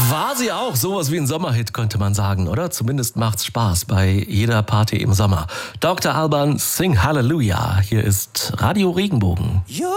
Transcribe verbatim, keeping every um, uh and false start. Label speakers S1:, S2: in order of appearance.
S1: War sie auch. Sowas wie ein Sommerhit, könnte man sagen, oder? Zumindest macht's Spaß bei jeder Party im Sommer. Doktor Alban, Sing Hallelujah. Hier ist Radio Regenbogen.